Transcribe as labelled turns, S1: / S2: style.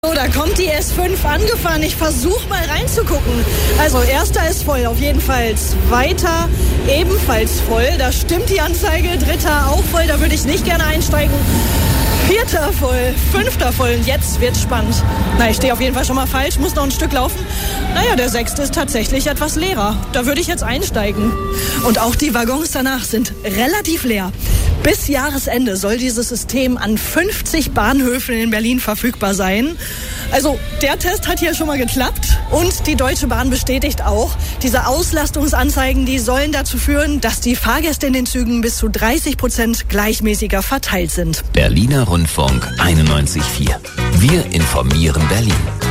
S1: So, da kommt die S5 angefahren. Ich versuche mal reinzugucken. Also, erster ist voll, auf jeden Fall. Zweiter ebenfalls voll. Da stimmt die Anzeige. Dritter auch voll, da würde ich nicht gerne einsteigen. Vierter voll, fünfter voll. Und jetzt wird's spannend. Na, ich stehe auf jeden Fall schon mal falsch, muss noch ein Stück laufen. Naja, der sechste ist tatsächlich etwas leerer. Da würde ich jetzt einsteigen. Und auch die Waggons danach sind relativ leer. Bis Jahresende soll dieses System an 50 Bahnhöfen in Berlin verfügbar sein. Also der Test hat hier schon mal geklappt. Und die Deutsche Bahn bestätigt auch, diese Auslastungsanzeigen, die sollen dazu führen, dass die Fahrgäste in den Zügen bis zu 30% gleichmäßiger verteilt sind.
S2: Berliner Rundfunk 91.4. Wir informieren Berlin.